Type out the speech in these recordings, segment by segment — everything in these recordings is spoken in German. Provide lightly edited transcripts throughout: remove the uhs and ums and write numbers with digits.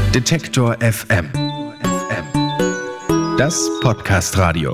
Detektor FM. Das Podcast-Radio.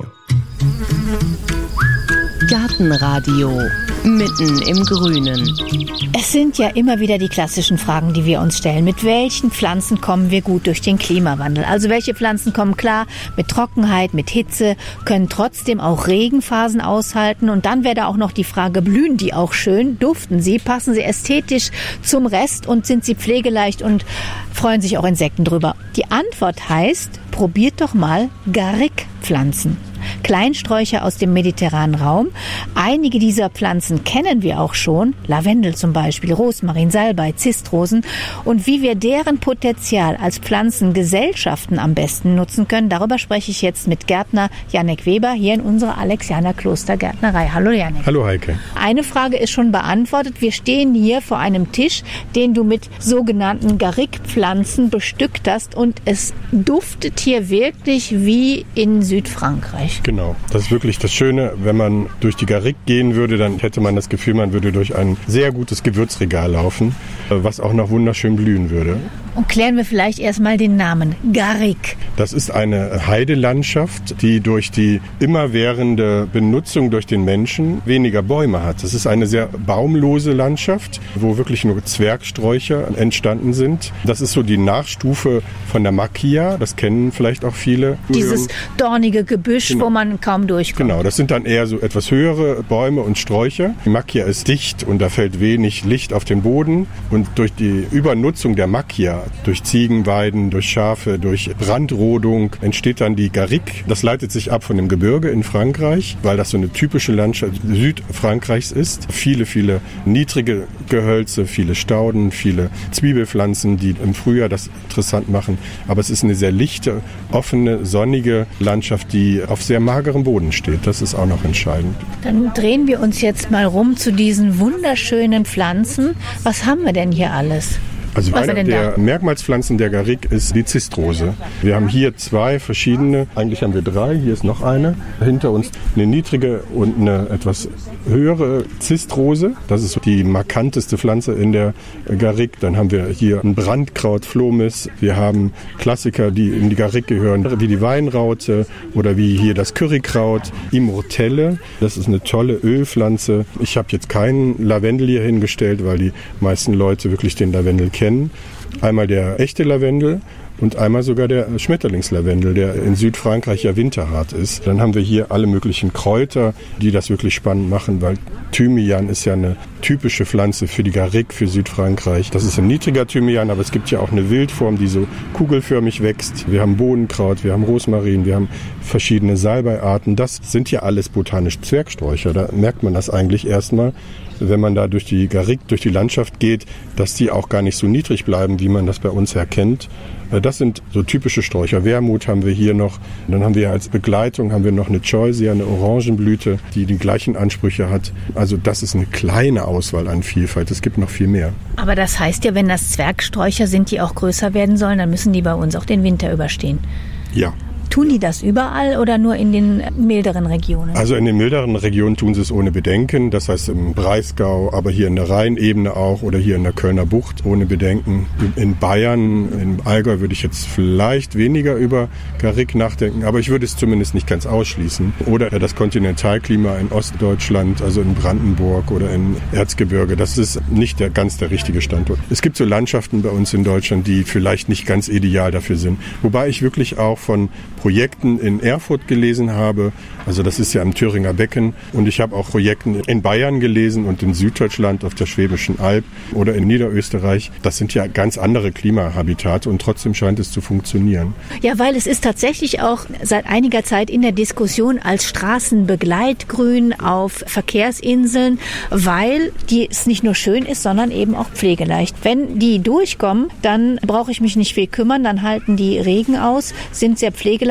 Gartenradio. Mitten im Grünen. Es sind ja immer wieder die klassischen Fragen, die wir uns stellen. Mit welchen Pflanzen kommen wir gut durch den Klimawandel? Also welche Pflanzen kommen klar mit Trockenheit, mit Hitze, können trotzdem auch Regenphasen aushalten? Und dann wäre da auch noch die Frage, blühen die auch schön? Duften sie? Passen sie ästhetisch zum Rest? Und sind sie pflegeleicht und freuen sich auch Insekten drüber? Die Antwort heißt, probiert doch mal Garrick-Pflanzen. Kleinsträucher aus dem mediterranen Raum. Einige dieser Pflanzen kennen wir auch schon. Lavendel zum Beispiel, Rosmarin, Salbei, Zistrosen. Und wie wir deren Potenzial als Pflanzengesellschaften am besten nutzen können, darüber spreche ich jetzt mit Gärtner Jannik Weber hier in unserer Alexianer Klostergärtnerei. Hallo Jannik. Hallo Heike. Eine Frage ist schon beantwortet. Wir stehen hier vor einem Tisch, den du mit sogenannten Garrick-Pflanzen bestückt hast. Und es duftet hier wirklich wie in Südfrankreich. Genau, das ist wirklich das Schöne. Wenn man durch die Garrick gehen würde, dann hätte man das Gefühl, man würde durch ein sehr gutes Gewürzregal laufen, was auch noch wunderschön blühen würde. Und klären wir vielleicht erstmal den Namen Garrick. Das ist eine Heidelandschaft, die durch die immerwährende Benutzung durch den Menschen weniger Bäume hat. Das ist eine sehr baumlose Landschaft, wo wirklich nur Zwergsträucher entstanden sind. Das ist so die Nachstufe von der Macchia, das kennen vielleicht auch viele. Dieses dornige Gebüsch, genau, wo man kaum durchkommt. Genau, das sind dann eher so etwas höhere Bäume und Sträucher. Die Macchia ist dicht und da fällt wenig Licht auf den Boden. Und durch die Übernutzung der Macchia, durch Ziegenweiden, durch Schafe, durch Brandrodung entsteht dann die Garrick. Das leitet sich ab von dem Gebirge in Frankreich, weil das so eine typische Landschaft Südfrankreichs ist. Viele, viele niedrige Gehölze, viele Stauden, viele Zwiebelpflanzen, die im Frühjahr das interessant machen. Aber es ist eine sehr lichte, offene, sonnige Landschaft, die auf sehr magerem Boden steht. Das ist auch noch entscheidend. Dann drehen wir uns jetzt mal rum zu diesen wunderschönen Pflanzen. Was haben wir denn hier alles? Also eine der Merkmalspflanzen der Garrick ist die Zistrose. Wir haben hier zwei verschiedene, eigentlich haben wir drei, hier ist noch eine. Hinter uns eine niedrige und eine etwas höhere Zistrose. Das ist die markanteste Pflanze in der Garrick. Dann haben wir hier ein Brandkraut, Phlomis. Wir haben Klassiker, die in die Garrick gehören, wie die Weinraute oder wie hier das Currykraut, Immortelle. Das ist eine tolle Ölpflanze. Ich habe jetzt keinen Lavendel hier hingestellt, weil die meisten Leute wirklich den Lavendel kennen. Einmal der echte Lavendel und einmal sogar der Schmetterlingslavendel, der in Südfrankreich ja winterhart ist. Dann haben wir hier alle möglichen Kräuter, die das wirklich spannend machen, weil Thymian ist ja eine typische Pflanze für die Garrick, für Südfrankreich. Das ist ein niedriger Thymian, aber es gibt ja auch eine Wildform, die so kugelförmig wächst. Wir haben Bohnenkraut, wir haben Rosmarin, wir haben verschiedene Salbeiarten. Das sind ja alles botanische Zwergsträucher. Da merkt man das eigentlich erstmal, wenn man da durch die Garrick, durch die Landschaft geht, dass die auch gar nicht so niedrig bleiben, wie man das bei uns erkennt. Das sind so typische Sträucher. Wermut haben wir hier noch. Und dann haben wir als Begleitung noch eine Choisia, eine Orangenblüte, die die gleichen Ansprüche hat. Also das ist eine kleine Auswahl an Vielfalt. Es gibt noch viel mehr. Aber das heißt ja, wenn das Zwergsträucher sind, die auch größer werden sollen, dann müssen die bei uns auch den Winter überstehen. Ja. Tun die das überall oder nur in den milderen Regionen? Also in den milderen Regionen tun sie es ohne Bedenken. Das heißt im Breisgau, aber hier in der Rheinebene auch oder hier in der Kölner Bucht ohne Bedenken. In Bayern, im Allgäu würde ich jetzt vielleicht weniger über Garrick nachdenken, aber ich würde es zumindest nicht ganz ausschließen. Oder das Kontinentalklima in Ostdeutschland, also in Brandenburg oder in Erzgebirge, das ist nicht ganz der richtige Standort. Es gibt so Landschaften bei uns in Deutschland, die vielleicht nicht ganz ideal dafür sind. Wobei ich wirklich auch von Projekten in Erfurt gelesen habe, also das ist ja am Thüringer Becken, und ich habe auch Projekten in Bayern gelesen und in Süddeutschland auf der Schwäbischen Alb oder in Niederösterreich. Das sind ja ganz andere Klimahabitate und trotzdem scheint es zu funktionieren. Ja, weil es ist tatsächlich auch seit einiger Zeit in der Diskussion als Straßenbegleitgrün auf Verkehrsinseln, weil es nicht nur schön ist, sondern eben auch pflegeleicht. Wenn die durchkommen, dann brauche ich mich nicht viel kümmern, dann halten die Regen aus, sind sehr pflegeleicht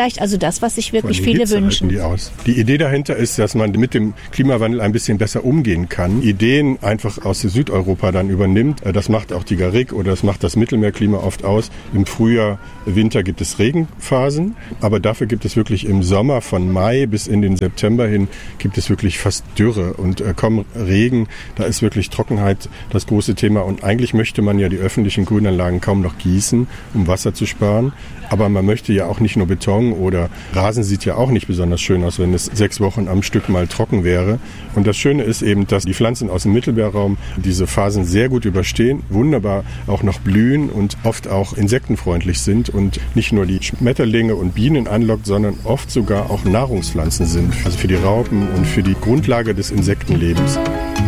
vielleicht, also das, was sich wirklich viele wünschen. Die Idee dahinter ist, dass man mit dem Klimawandel ein bisschen besser umgehen kann. Ideen einfach aus Südeuropa dann übernimmt. Das macht auch die Garrigue oder das macht das Mittelmeerklima oft aus. Im Frühjahr, Winter gibt es Regenphasen, aber dafür gibt es wirklich im Sommer von Mai bis in den September hin gibt es wirklich fast Dürre und kaum Regen. Da ist wirklich Trockenheit das große Thema und eigentlich möchte man ja die öffentlichen Grünanlagen kaum noch gießen, um Wasser zu sparen. Aber man möchte ja auch nicht nur Beton oder Rasen sieht ja auch nicht besonders schön aus, wenn es 6 Wochen am Stück mal trocken wäre. Und das Schöne ist eben, dass die Pflanzen aus dem Mittelmeerraum diese Phasen sehr gut überstehen, wunderbar auch noch blühen und oft auch insektenfreundlich sind und nicht nur die Schmetterlinge und Bienen anlockt, sondern oft sogar auch Nahrungspflanzen sind, also für die Raupen und für die Grundlage des Insektenlebens.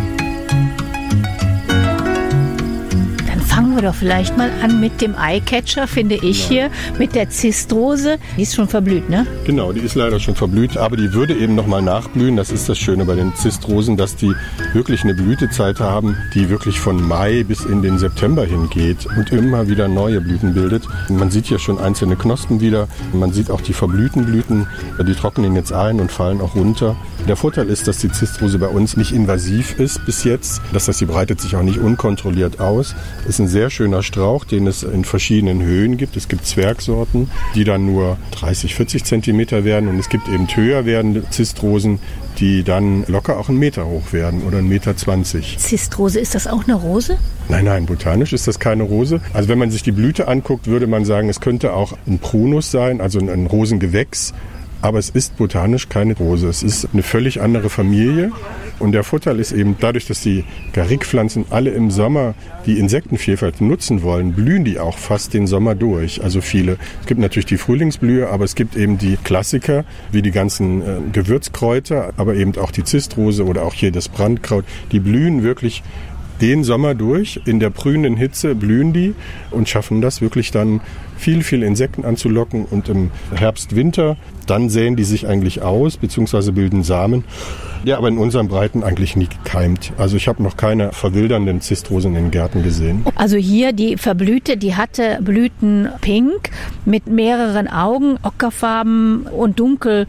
Fangen wir doch vielleicht mal an mit dem Eyecatcher, finde ich hier, mit der Zistrose. Die ist schon verblüht, ne? Genau, die ist leider schon verblüht, aber die würde eben nochmal nachblühen. Das ist das Schöne bei den Zistrosen, dass die wirklich eine Blütezeit haben, die wirklich von Mai bis in den September hingeht und immer wieder neue Blüten bildet. Man sieht hier schon einzelne Knospen wieder. Man sieht auch die verblühten Blüten, die trocknen jetzt ein und fallen auch runter. Der Vorteil ist, dass die Zistrose bei uns nicht invasiv ist bis jetzt. Das heißt, sie breitet sich auch nicht unkontrolliert aus. Ist ein sehr schöner Strauch, den es in verschiedenen Höhen gibt. Es gibt Zwergsorten, die dann nur 30, 40 Zentimeter werden. Und es gibt eben höher werdende Zistrosen, die dann locker auch 1 Meter hoch werden oder 1,20 Meter. Zistrose, ist das auch eine Rose? Nein, botanisch ist das keine Rose. Also wenn man sich die Blüte anguckt, würde man sagen, es könnte auch ein Prunus sein, also ein Rosengewächs. Aber es ist botanisch keine Rose. Es ist eine völlig andere Familie. Und der Vorteil ist eben, dadurch, dass die Garrigue-Pflanzen alle im Sommer die Insektenvielfalt nutzen wollen, blühen die auch fast den Sommer durch. Also viele. Es gibt natürlich die Frühlingsblühe, aber es gibt eben die Klassiker, wie die ganzen Gewürzkräuter, aber eben auch die Zistrose oder auch hier das Brandkraut. Die blühen wirklich den Sommer durch. In der prühenden Hitze blühen die und schaffen das wirklich dann viel Insekten anzulocken. Und im Herbst, Winter, dann säen die sich eigentlich aus, beziehungsweise bilden Samen. Ja, aber in unseren Breiten eigentlich nie gekeimt. Also ich habe noch keine verwildernden Zistrosen in den Gärten gesehen. Also hier die verblühte, die hatte Blüten pink mit mehreren Augen, ockerfarben und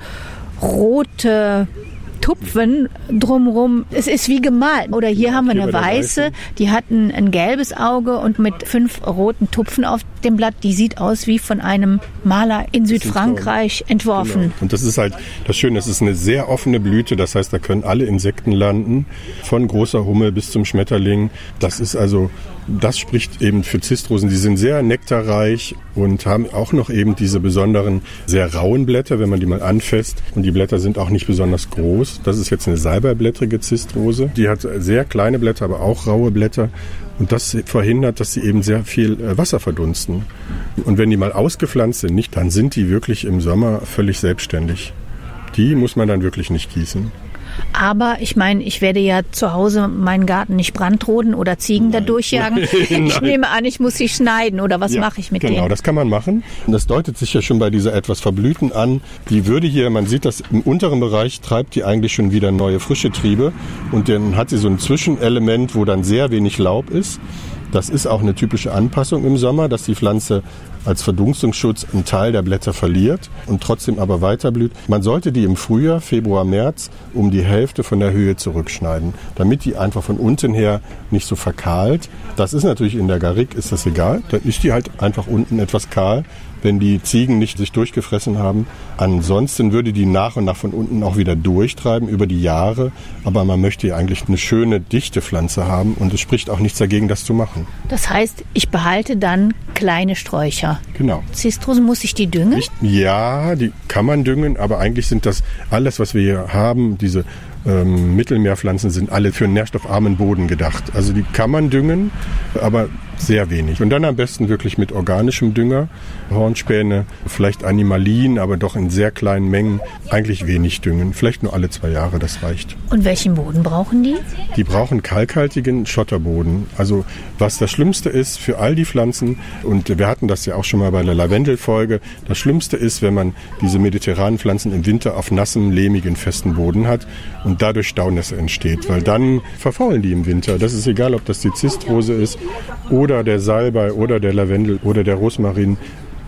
dunkelrote Tupfen drumherum. Es ist wie gemalt. Oder hier haben wir eine weiße, die hat ein gelbes Auge und mit 5 roten Tupfen auf dem Blatt. Die sieht aus wie von einem Maler in Südfrankreich entworfen. Genau. Und das ist halt das Schöne, es ist eine sehr offene Blüte. Das heißt, da können alle Insekten landen, von großer Hummel bis zum Schmetterling. Das spricht eben für Zistrosen. Die sind sehr nektarreich und haben auch noch eben diese besonderen, sehr rauen Blätter, wenn man die mal anfasst. Und die Blätter sind auch nicht besonders groß. Das ist jetzt eine salbeiblättrige Zistrose. Die hat sehr kleine Blätter, aber auch raue Blätter. Und das verhindert, dass sie eben sehr viel Wasser verdunsten. Und wenn die mal ausgepflanzt sind, dann sind die wirklich im Sommer völlig selbstständig. Die muss man dann wirklich nicht gießen. Aber ich meine, ich werde ja zu Hause meinen Garten nicht brandroden oder Ziegen da durchjagen. Ich nehme an, ich muss sie schneiden oder was mache ich mit denen? Genau, das kann man machen. Und das deutet sich ja schon bei dieser etwas verblühten an. Die würde hier, man sieht das im unteren Bereich, treibt die eigentlich schon wieder neue frische Triebe. Und dann hat sie so ein Zwischenelement, wo dann sehr wenig Laub ist. Das ist auch eine typische Anpassung im Sommer, dass die Pflanze als Verdunstungsschutz einen Teil der Blätter verliert und trotzdem aber weiter blüht. Man sollte die im Frühjahr, Februar, März um die Hälfte von der Höhe zurückschneiden, damit die einfach von unten her nicht so verkahlt. Das ist natürlich in der Garrigue, ist das egal. Dann ist die halt einfach unten etwas kahl, wenn die Ziegen nicht sich durchgefressen haben. Ansonsten würde die nach und nach von unten auch wieder durchtreiben über die Jahre. Aber man möchte ja eigentlich eine schöne, dichte Pflanze haben und es spricht auch nichts dagegen, das zu machen. Das heißt, ich behalte dann kleine Sträucher. Genau. Zistrosen, muss ich die düngen? Ja, die kann man düngen, aber eigentlich sind das alles, was wir hier haben, diese Mittelmeerpflanzen sind alle für einen nährstoffarmen Boden gedacht. Also die kann man düngen, aber sehr wenig. Und dann am besten wirklich mit organischem Dünger, Hornspäne, vielleicht Animalien, aber doch in sehr kleinen Mengen. Eigentlich wenig düngen, vielleicht nur alle 2 Jahre, das reicht. Und welchen Boden brauchen die? Die brauchen kalkhaltigen Schotterboden. Also was das Schlimmste ist für all die Pflanzen, und wir hatten das ja auch schon mal bei der Lavendelfolge, das Schlimmste ist, wenn man diese mediterranen Pflanzen im Winter auf nassem, lehmigen, festen Boden hat und dadurch Staunässe entsteht, weil dann verfaulen die im Winter. Das ist egal, ob das die Zistrose ist oder der Salbei oder der Lavendel oder der Rosmarin.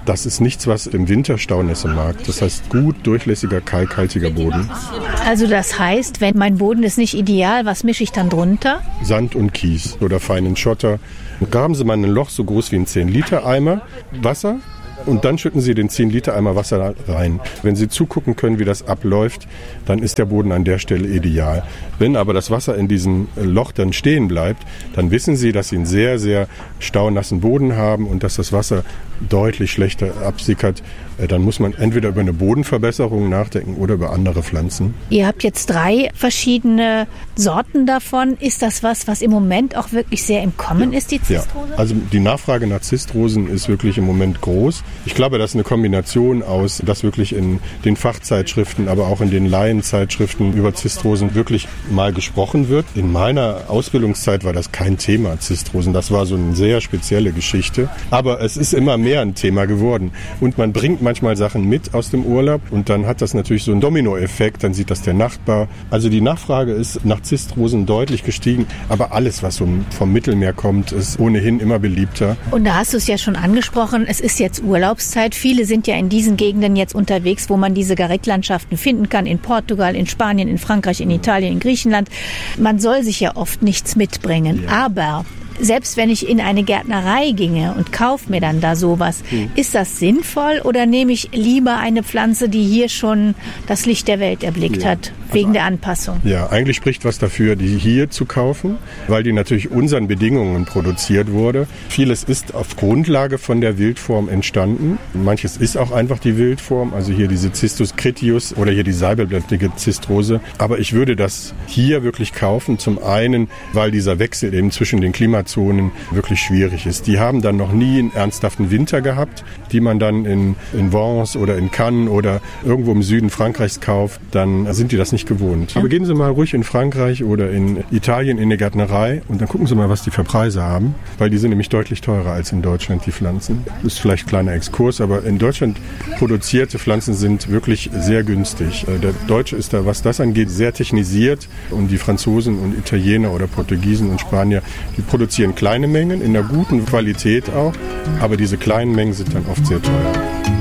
Das ist nichts, was im Winter Staunässe mag. Das heißt gut durchlässiger, kalkhaltiger Boden. Also das heißt, wenn mein Boden ist nicht ideal, was mische ich dann drunter? Sand und Kies oder feinen Schotter. Graben Sie mal ein Loch so groß wie ein 10-Liter-Eimer Wasser. Und dann schütten Sie den 10-Liter-Eimer Wasser rein. Wenn Sie zugucken können, wie das abläuft, dann ist der Boden an der Stelle ideal. Wenn aber das Wasser in diesem Loch dann stehen bleibt, dann wissen Sie, dass Sie einen sehr, sehr staunassen Boden haben und dass das Wasser deutlich schlechter absickert. Dann muss man entweder über eine Bodenverbesserung nachdenken oder über andere Pflanzen. Ihr habt jetzt 3 verschiedene Sorten davon. Ist das was im Moment auch wirklich sehr im Kommen ist, die Zistrose? Ja, also die Nachfrage nach Zistrosen ist wirklich im Moment groß. Ich glaube, das ist eine Kombination aus, dass wirklich in den Fachzeitschriften, aber auch in den Laienzeitschriften über Zistrosen wirklich mal gesprochen wird. In meiner Ausbildungszeit war das kein Thema, Zistrosen. Das war so eine sehr spezielle Geschichte. Aber es ist immer mehr ein Thema geworden. Und man bringt manchmal Sachen mit aus dem Urlaub und dann hat das natürlich so einen Dominoeffekt. Dann sieht das der Nachbar. Also die Nachfrage ist nach Zistrosen deutlich gestiegen. Aber alles, was so vom Mittelmeer kommt, ist ohnehin immer beliebter. Und da hast du es ja schon angesprochen. Es ist jetzt Urlaubszeit. Viele sind ja in diesen Gegenden jetzt unterwegs, wo man diese Garrigue-Landschaften finden kann. In Portugal, in Spanien, in Frankreich, in Italien, in Griechenland. Man soll sich ja oft nichts mitbringen. Ja. Aber selbst wenn ich in eine Gärtnerei ginge und kaufe mir dann da sowas, ist das sinnvoll oder nehme ich lieber eine Pflanze, die hier schon das Licht der Welt erblickt hat, wegen der Anpassung? Ja, eigentlich spricht was dafür, die hier zu kaufen, weil die natürlich unseren Bedingungen produziert wurde. Vieles ist auf Grundlage von der Wildform entstanden. Manches ist auch einfach die Wildform, also hier diese Cistus critius oder hier die säbelblättrige Zistrose. Aber ich würde das hier wirklich kaufen, zum einen, weil dieser Wechsel eben zwischen den Klimazonen wirklich schwierig ist. Die haben dann noch nie einen ernsthaften Winter gehabt, die man dann in Vence oder in Cannes oder irgendwo im Süden Frankreichs kauft, dann sind die das nicht gewohnt. Aber gehen Sie mal ruhig in Frankreich oder in Italien in eine Gärtnerei und dann gucken Sie mal, was die für Preise haben, weil die sind nämlich deutlich teurer als in Deutschland, die Pflanzen. Das ist vielleicht ein kleiner Exkurs, aber in Deutschland produzierte Pflanzen sind wirklich sehr günstig. Der Deutsche ist da, was das angeht, sehr technisiert und die Franzosen und Italiener oder Portugiesen und Spanier, die produzieren kleine Mengen in einer guten Qualität auch, aber diese kleinen Mengen sind dann oft sehr teuer.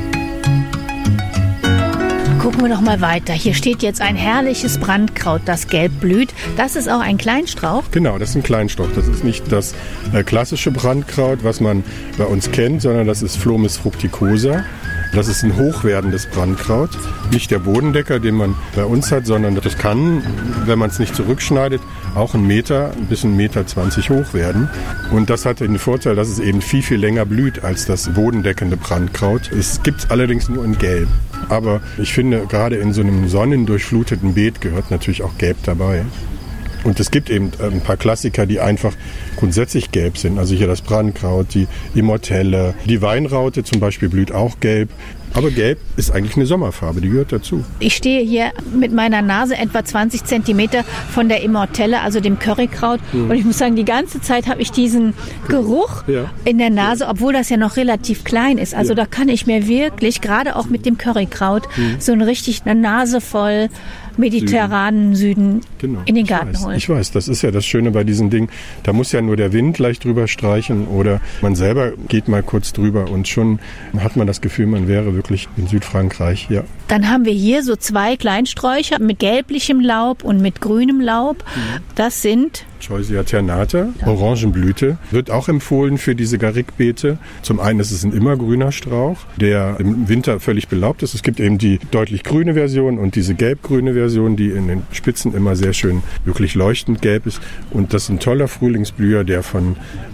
Gucken wir noch mal weiter. Hier steht jetzt ein herrliches Brandkraut, das gelb blüht. Das ist auch ein Kleinstrauch? Genau, das ist ein Kleinstrauch. Das ist nicht das klassische Brandkraut, was man bei uns kennt, sondern das ist Phlomis fructicosa. Das ist ein hochwerdendes Brandkraut. Nicht der Bodendecker, den man bei uns hat, sondern das kann, wenn man es nicht zurückschneidet, auch ein bis 1,20 Meter hoch werden. Und das hat den Vorteil, dass es eben viel, viel länger blüht als das bodendeckende Brandkraut. Es gibt es allerdings nur in Gelb. Aber ich finde, gerade in so einem sonnendurchfluteten Beet gehört natürlich auch Gelb dabei. Und es gibt eben ein paar Klassiker, die einfach grundsätzlich gelb sind. Also hier das Brandkraut, die Immortelle, die Weinraute zum Beispiel blüht auch gelb. Aber gelb ist eigentlich eine Sommerfarbe, die gehört dazu. Ich stehe hier mit meiner Nase etwa 20 Zentimeter von der Immortelle, also dem Currykraut. Und ich muss sagen, die ganze Zeit habe ich diesen Geruch in der Nase, obwohl das ja noch relativ klein ist. Also da kann ich mir wirklich, gerade auch mit dem Currykraut, so eine Nase voll mediterranen Süden in den Garten holen. Ich weiß, das ist ja das Schöne bei diesen Dingen. Da muss ja nur der Wind leicht drüber streichen oder man selber geht mal kurz drüber und schon hat man das Gefühl, man wäre wirklich in Südfrankreich. Ja. Dann haben wir hier so 2 Kleinsträucher mit gelblichem Laub und mit grünem Laub. Das sind Choisya ternata, Orangenblüte, wird auch empfohlen für diese Garrigue-Beete. Zum einen ist es ein immergrüner Strauch, der im Winter völlig belaubt ist. Es gibt eben die deutlich grüne Version und diese gelbgrüne Version, die in den Spitzen immer sehr schön wirklich leuchtend gelb ist. Und das ist ein toller Frühlingsblüher, der von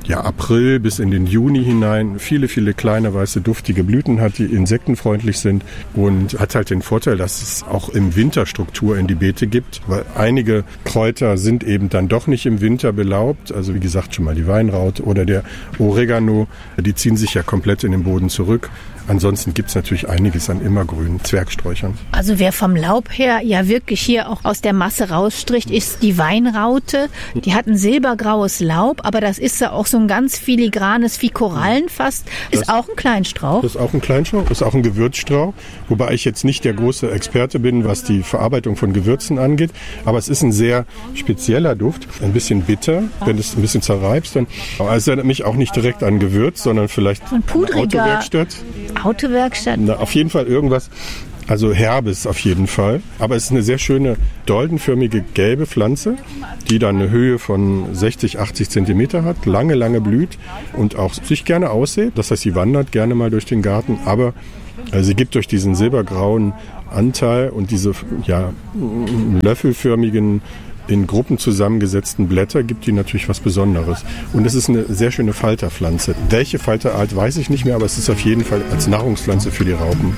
April bis in den Juni hinein viele, viele kleine, weiße, duftige Blüten hat, die insektenfreundlich sind und hat halt den Vorteil, dass es auch im Winter Struktur in die Beete gibt, weil einige Kräuter sind eben dann doch nicht im Winter belaubt, also wie gesagt schon mal die Weinraute oder der Oregano, die ziehen sich ja komplett in den Boden zurück. Ansonsten gibt es natürlich einiges an immergrünen Zwergsträuchern. Also wer vom Laub her ja wirklich hier auch aus der Masse rausstricht, ist die Weinraute. Die hat ein silbergraues Laub, aber das ist ja auch so ein ganz filigranes, wie Korallen fast. Ist auch ein Kleinstrauch. Das ist auch ein Kleinstrauch, ist auch ein Gewürzstrauch. Wobei ich jetzt nicht der große Experte bin, was die Verarbeitung von Gewürzen angeht. Aber es ist ein sehr spezieller Duft. Ein bisschen bisschen bitter, wenn du es ein bisschen zerreibst. Dann, aber es erinnert mich auch nicht direkt an Gewürz, sondern vielleicht ein pudriger Autowerkstatt. Na, auf jeden Fall irgendwas, also Herbes auf jeden Fall. Aber es ist eine sehr schöne, doldenförmige gelbe Pflanze, die dann eine Höhe von 60, 80 Zentimeter hat, lange blüht und auch sich gerne aussät. Das heißt, sie wandert gerne mal durch den Garten, aber sie gibt durch diesen silbergrauen Anteil und diese löffelförmigen, in Gruppen zusammengesetzten Blätter gibt die natürlich was Besonderes. Und es ist eine sehr schöne Falterpflanze. Welche Falterart weiß ich nicht mehr, aber es ist auf jeden Fall als Nahrungspflanze für die Raupen.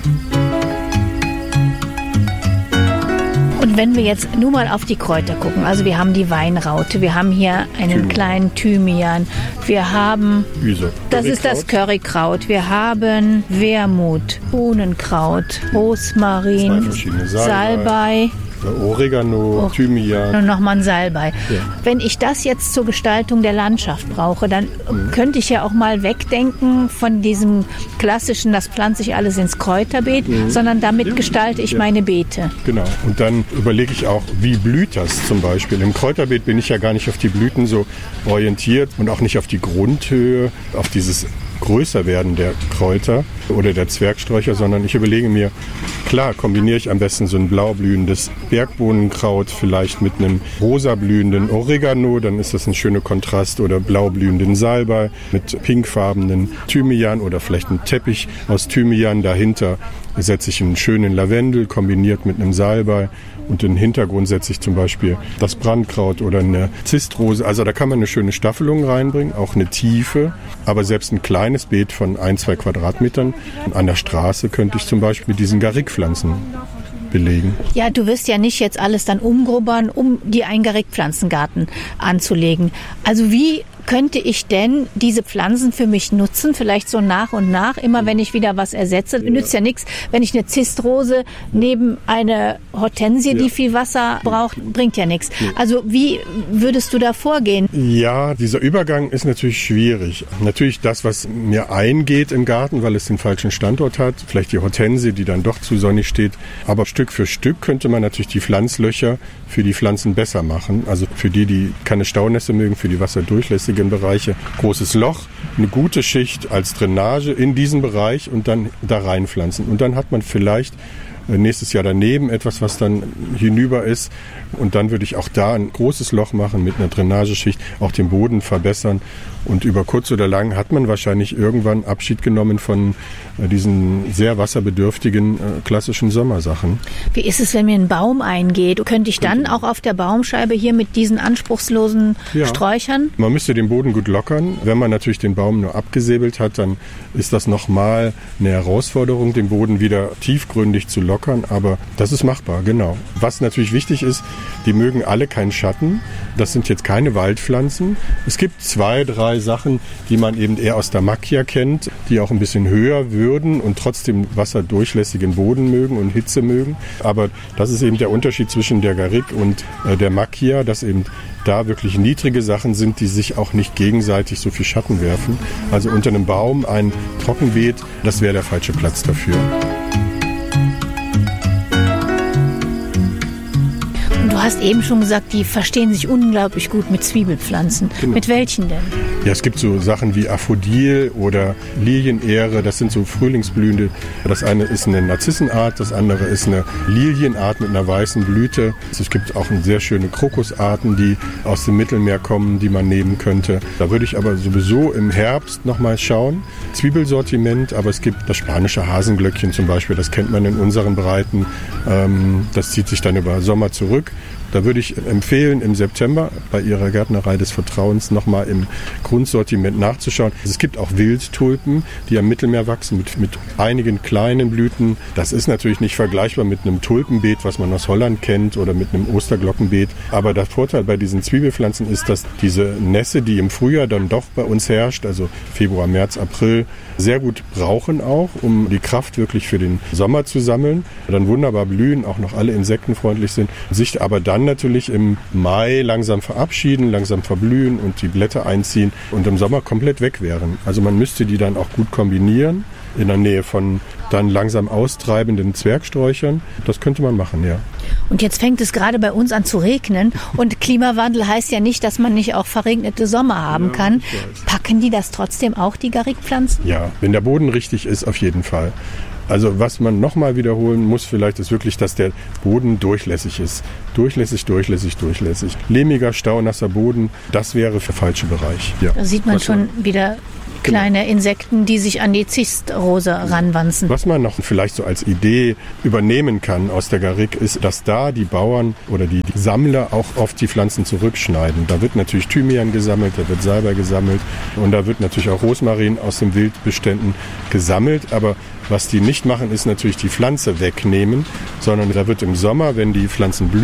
Und wenn wir jetzt nur mal auf die Kräuter gucken, also wir haben die Weinraute, wir haben hier einen kleinen Thymian, wir haben, das ist das Currykraut, wir haben Wermut, Bohnenkraut, Rosmarin, Salbei, Oregano, Thymian. Und nochmal ein Salbei. Ja. Wenn ich das jetzt zur Gestaltung der Landschaft brauche, dann könnte ich ja auch mal wegdenken von diesem klassischen, das pflanze ich alles ins Kräuterbeet, sondern damit gestalte ich meine Beete. Genau. Und dann überlege ich auch, wie blüht das zum Beispiel. Im Kräuterbeet bin ich ja gar nicht auf die Blüten so orientiert und auch nicht auf die Grundhöhe, auf dieses Größerwerden der Kräuter oder der Zwergsträucher, sondern ich überlege mir, klar, kombiniere ich am besten so ein blaublühendes Bergbohnenkraut vielleicht mit einem rosablühenden Oregano, dann ist das ein schöner Kontrast, oder blaublühenden Salbei mit pinkfarbenen Thymian oder vielleicht ein Teppich aus Thymian. Dahinter setze ich einen schönen Lavendel kombiniert mit einem Salbei. Und im Hintergrund setze ich zum Beispiel das Brandkraut oder eine Zistrose. Also da kann man eine schöne Staffelung reinbringen, auch eine Tiefe. Aber selbst ein kleines Beet von 1-2 Quadratmetern an der Straße könnte ich zum Beispiel mit diesen Garrikpflanzen belegen. Ja, du wirst ja nicht jetzt alles dann umgrubbern, um dir einen Garrikpflanzengarten anzulegen. Also wie könnte ich denn diese Pflanzen für mich nutzen? Vielleicht so nach und nach, immer wenn ich wieder was ersetze. Nützt ja nichts, wenn ich eine Zistrose neben eine Hortensie, die viel Wasser braucht, bringt ja nichts. Also wie würdest du da vorgehen? Ja, dieser Übergang ist natürlich schwierig. Natürlich das, was mir eingeht im Garten, weil es den falschen Standort hat. Vielleicht die Hortensie, die dann doch zu sonnig steht. Aber Stück für Stück könnte man natürlich die Pflanzlöcher für die Pflanzen besser machen. Also für die keine Staunässe mögen, für die wasserdurchlässigen Bereiche. Großes Loch, eine gute Schicht als Drainage in diesen Bereich und dann da reinpflanzen. Und dann hat man vielleicht nächstes Jahr daneben etwas, was dann hinüber ist. Und dann würde ich auch da ein großes Loch machen mit einer Drainageschicht, auch den Boden verbessern. Und über kurz oder lang hat man wahrscheinlich irgendwann Abschied genommen von diesen sehr wasserbedürftigen klassischen Sommersachen. Wie ist es, wenn mir ein Baum eingeht? Könnte ich dann auch auf der Baumscheibe hier mit diesen anspruchslosen Sträuchern? Man müsste den Boden gut lockern. Wenn man natürlich den Baum nur abgesäbelt hat, dann ist das nochmal eine Herausforderung, den Boden wieder tiefgründig zu lockern. Aber das ist machbar, genau. Was natürlich wichtig ist, die mögen alle keinen Schatten. Das sind jetzt keine Waldpflanzen. Es gibt 2, 3 Sachen, die man eben eher aus der Macchia kennt, die auch ein bisschen höher würden und trotzdem wasserdurchlässigen Boden mögen und Hitze mögen. Aber das ist eben der Unterschied zwischen der Garrick und der Macchia, dass eben da wirklich niedrige Sachen sind, die sich auch nicht gegenseitig so viel Schatten werfen. Also unter einem Baum ein Trockenbeet, das wäre der falsche Platz dafür. Du hast eben schon gesagt, die verstehen sich unglaublich gut mit Zwiebelpflanzen. Genau. Mit welchen denn? Ja, es gibt so Sachen wie Aphrodil oder Lilienähre, das sind so frühlingsblühende. Das eine ist eine Narzissenart, das andere ist eine Lilienart mit einer weißen Blüte. Es gibt auch sehr schöne Krokusarten, die aus dem Mittelmeer kommen, die man nehmen könnte. Da würde ich aber sowieso im Herbst nochmal schauen. Zwiebelsortiment, aber es gibt das spanische Hasenglöckchen zum Beispiel, das kennt man in unseren Breiten. Das zieht sich dann über Sommer zurück. Da würde ich empfehlen, im September bei Ihrer Gärtnerei des Vertrauens nochmal im Grundsortiment nachzuschauen. Es gibt auch Wildtulpen, die am Mittelmeer wachsen mit einigen kleinen Blüten. Das ist natürlich nicht vergleichbar mit einem Tulpenbeet, was man aus Holland kennt, oder mit einem Osterglockenbeet. Aber der Vorteil bei diesen Zwiebelpflanzen ist, dass diese Nässe, die im Frühjahr dann doch bei uns herrscht, also Februar, März, April, sehr gut brauchen auch, um die Kraft wirklich für den Sommer zu sammeln. Dann wunderbar blühen, auch noch alle insektenfreundlich sind, sich aber dann natürlich im Mai langsam verabschieden, langsam verblühen und die Blätter einziehen und im Sommer komplett weg wären. Also man müsste die dann auch gut kombinieren in der Nähe von dann langsam austreibenden Zwergsträuchern. Das könnte man machen, ja. Und jetzt fängt es gerade bei uns an zu regnen. Und Klimawandel heißt ja nicht, dass man nicht auch verregnete Sommer haben kann. Packen die das trotzdem auch, die Garrigpflanzen? Ja, wenn der Boden richtig ist, auf jeden Fall. Also was man nochmal wiederholen muss vielleicht, ist wirklich, dass der Boden durchlässig ist. Durchlässig. Lehmiger, staunasser Boden, das wäre der falsche Bereich. Ja. Da sieht man schon wieder kleine Insekten, die sich an die Zistrose ranwanzen. Was man noch vielleicht so als Idee übernehmen kann aus der Garrigue ist, dass da die Bauern oder die Sammler auch oft die Pflanzen zurückschneiden. Da wird natürlich Thymian gesammelt, da wird Salbei gesammelt und da wird natürlich auch Rosmarin aus den Wildbeständen gesammelt. Aber was die nicht machen, ist natürlich die Pflanze wegnehmen, sondern da wird im Sommer, wenn die Pflanzen blühen,